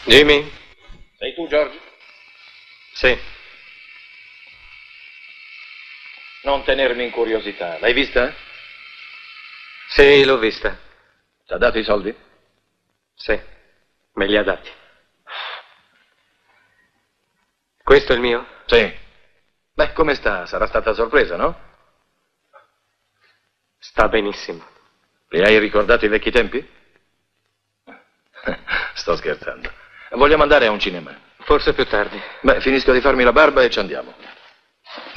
Jimmy? Sei tu, George? Sì. Non tenermi in curiosità. L'hai vista? Sì, l'ho vista. Ti ha dato i soldi? Sì, me li ha dati. Questo è il mio? Sì. Beh, come sta? Sarà stata sorpresa, no? Sta benissimo. Li hai ricordato i vecchi tempi? Sto scherzando. Vogliamo andare a un cinema? Forse più tardi. Beh, finisco di farmi la barba e ci andiamo.